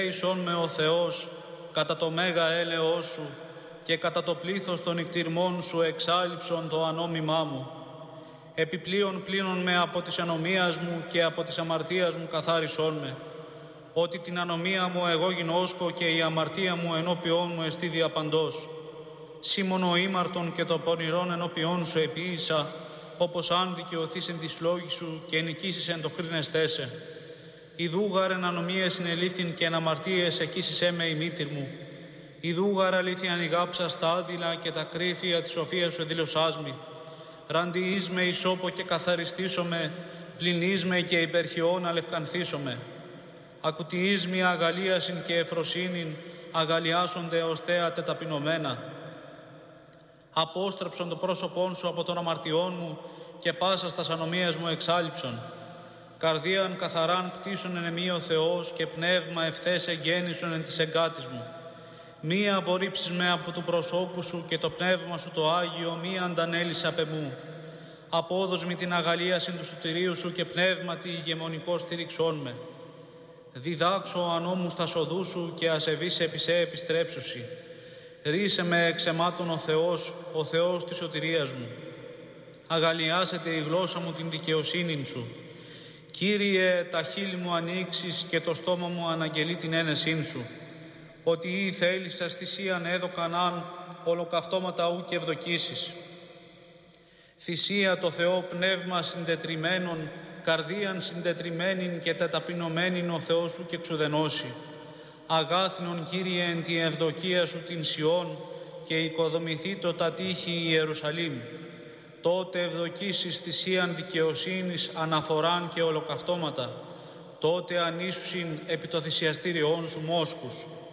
Ελέησον με ο Θεός κατά το μέγα έλεος σου και κατά το πλήθος των νικτυρμών σου εξάλειψον το ανόμημά μου. Επιπλέον πλύνον με από της ανομίας μου και από της αμαρτίας μου καθάρισόν με. Ότι την ανομία μου εγώ γινώσκω και η αμαρτία μου ενώπιόν μου εστί διαπαντός. Σήμωνο ήμαρτον και το πονηρόν ενώπιόν σου επίησα, όπως αν δικαιωθείς εν της λόγης σου και νικήσεις εν το κρίνεστέσαι. Ιδούγαρ εν ανομίες συνελήφθην και εν αμαρτίες εκείσισέ με η μήτηρ μου. Ιδούγαρ αλήθεια ανοιγάψα στα άδειλα και τα κρύφια της σοφίας σου εδήλωσάς μη. Ραντιείς με ισόπο και καθαριστήσομαι, πλυνείς με και υπερχιών αλευκανθήσομαι. Ακουτιείς με αγαλίασιν και εφροσύνην, αγαλιάσονται ως θέατε ταπεινωμένα. Απόστρεψον το πρόσωπόν σου από των αμαρτιών μου και πάσα στας ανομίας μου εξάλειψον. Καρδίαν καθαράν κτίσον εν εμεί ο Θεός και πνεύμα ευθές εγγέννησον εν της εγκάτης μου. Μη απορρίψεις με από του προσώπου σου και το πνεύμα σου το Άγιο μη αντανέλησε απ' εμού. Απόδος μη την αγαλίαση του σωτηρίου σου και πνεύματι ηγεμονικό στήριξόν με. Διδάξω ανώμους τα σοδού σου και ασεβείς επισέ επιστρέψουσι. Ρίσε με εξαιμάτων ο Θεός της σωτηρίας μου. Αγαλιάσετε η γλώσσα μου την δικαιοσύνην σου. Κύριε, τα χείλη μου ανοίξεις και το στόμα μου αναγγελεί την ένεσήν σου. Ότι ή θέλησας θυσίαν έδωκαν αν ολοκαυτώματα ου και ευδοκίσεις. Θυσία το Θεό πνεύμα συντετριμένον, καρδίαν συντετριμένην και ταπεινωμένην ο Θεός σου και εξουδενώσει. Αγάθινον Κύριε εν τη ευδοκία σου την Σιών και οικοδομηθεί το τα τείχη η Ιερουσαλήμ. Τότε ευδοκίσεις θυσίαν δικαιοσύνης, αναφοράν και ολοκαυτώματα. Τότε ανήσουσιν επί το θυσιαστήριόν σου μόσχους.